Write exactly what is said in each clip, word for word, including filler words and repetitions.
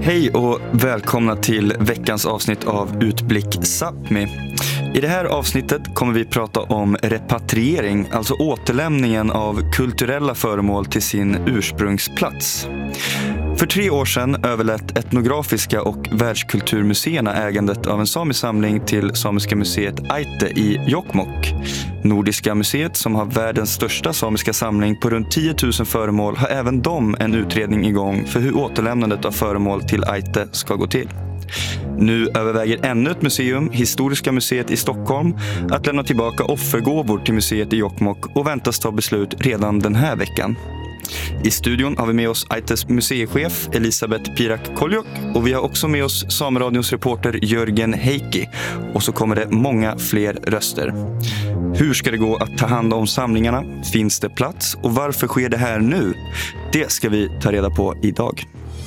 Hej och välkomna till veckans avsnitt av Utblick Sápmi. I det här avsnittet kommer vi prata om repatriering, alltså återlämningen av kulturella föremål till sin ursprungsplats. För tre år sedan överlät Etnografiska och världskulturmuseerna ägandet av en samisk samling till Samiska museet Ájtte i Jokkmokk. Nordiska museet, som har världens största samiska samling på runt tio tusen föremål, har även de en utredning igång för hur återlämnandet av föremål till Ájtte ska gå till. Nu överväger ännu ett museum, Historiska museet i Stockholm, att lämna tillbaka offergåvor till museet i Jokkmokk och väntas ta beslut redan den här veckan. I studion har vi med oss Ájttes museichef Elisabeth Pirak-Koljok och vi har också med oss Sameradions reporter Jörgen Heikki, och så kommer det många fler röster. Hur ska det gå att ta hand om samlingarna? Finns det plats? Och varför sker det här nu? Det ska vi ta reda på idag.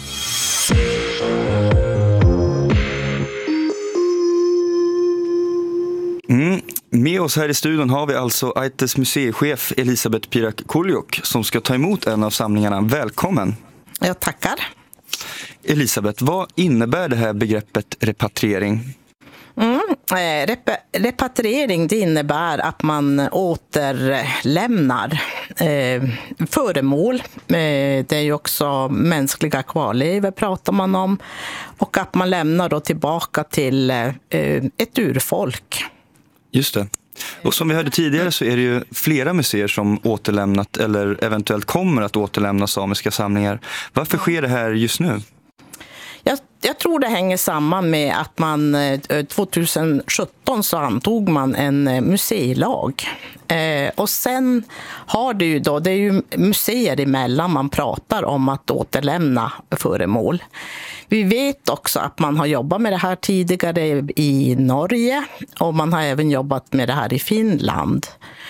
Mm. Med oss här i studion har vi alltså Ájttes museichef Elisabeth Pirak-Koljok som ska ta emot en av samlingarna. Välkommen! Jag tackar. Elisabeth, vad innebär det här begreppet repatriering? Mm, eh, rep- repatriering det innebär att man återlämnar eh, föremål. Eh, det är ju också mänskliga kvarlevor pratar man om. Och att man lämnar då tillbaka till eh, ett urfolk. Just det. Och som vi hörde tidigare så är det ju flera museer som återlämnat eller eventuellt kommer att återlämna samiska samlingar. Varför sker det här just nu? Jag, jag tror det hänger samman med att man tjugohundrasjutton så antog man en museilag. Eh, och sen har det ju då, det är ju museer emellan man pratar om att återlämna föremål. Vi vet också att man har jobbat med det här tidigare i Norge och man har även jobbat med det här i Finland.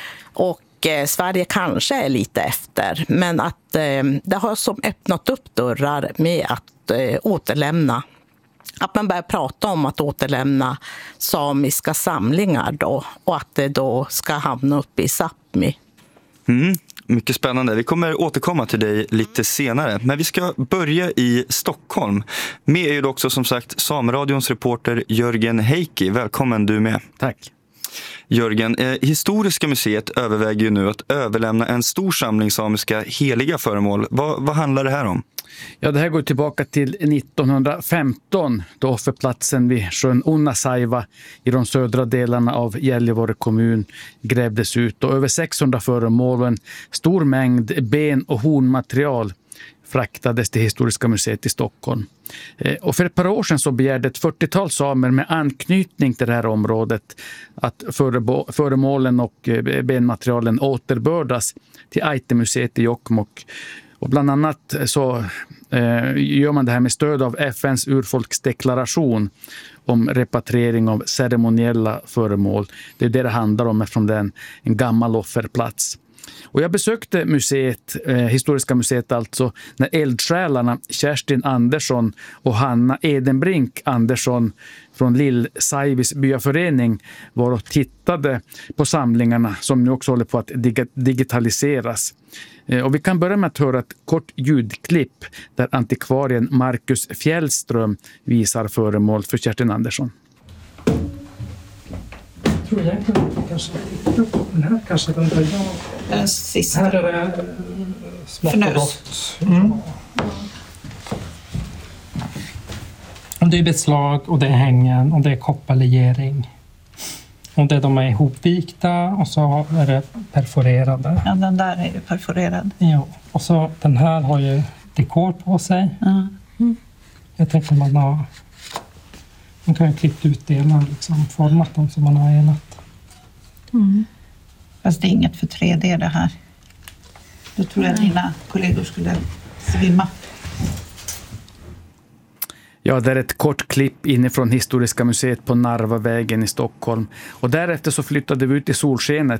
Och eh, Sverige kanske är lite efter, men att eh, det har som öppnat upp dörrar med att eh, återlämna. Att man börjar prata om att återlämna samiska samlingar då och att det då ska hamna uppe i Sápmi. Mm. Mycket spännande. Vi kommer återkomma till dig lite senare. Men vi ska börja i Stockholm. Med är ju också som sagt Sameradions reporter Jörgen Heikki. Välkommen du med. Tack. Jörgen, eh, Historiska museet överväger ju nu att överlämna en stor samling samiska heliga föremål. Vad, vad handlar det här om? Ja, det här går tillbaka till nittonhundrafemton då offerplatsen vid sjön Unnasaiva i de södra delarna av Gällivare kommun grävdes ut och över sexhundra föremål och en stor mängd ben- och hornmaterial fraktades till Historiska museet i Stockholm. Och för ett par år sedan så begärde ett fyrtiotal samer med anknytning till det här området att föremålen och benmaterialen återbördas till Ájtte-museet i Jokkmokk. Och bland annat så eh, gör man det här med stöd av F N:s urfolksdeklaration om repatriering av ceremoniella föremål. Det är det det handlar om eftersom det är en, en gammal offerplats. Och jag besökte museet, eh, Historiska museet alltså, när eldsjälarna Kerstin Andersson och Hanna Edenbrink Andersson från Lill-Saivis byaförening var och tittade på samlingarna som nu också håller på att dig- digitaliseras. Eh, och vi kan börja med att höra ett kort ljudklipp där antikvarien Marcus Fjällström visar föremål för Kerstin Andersson. Jag tror egentligen att vi kanske tittar på den här, kanske den där jag... Den sista. Här är det smått och gott. Mm. Och det är beslag och det är hängen och det är kopparlegering. Och det de är ihopvikta och så är det perforerade. Ja, den där är ju perforerad. Ja, och så den här har ju dekor på sig. Ja. Mm. Jag tänker man har... Man kan ju klippt ut delar, liksom, format dem som man har velat. Mm. Fast det är inget för tre D det här. Då tror jag att dina kollegor skulle svimma. Ja, det är ett kort klipp inifrån Historiska museet på Narvavägen i Stockholm. Och därefter så flyttade vi ut i solskenet